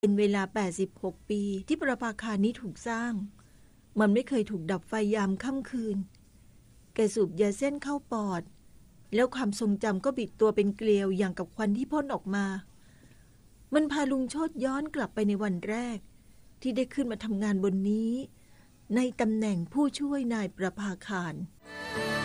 เป็นเวลา86ปีที่ประภาคารนี้ถูกสร้างมันไม่เคยถูกดับไฟยามค่ำคืนแกสูบยาเส้นเข้าปอดแล้วความทรงจำก็บิดตัวเป็นเกลียวอย่างกับควันที่พ่นออกมามันพาลุงโชติย้อนกลับไปในวันแรกที่ได้ขึ้นมาทำงานบนนี้ในตำแหน่งผู้ช่วยนายประภาคาร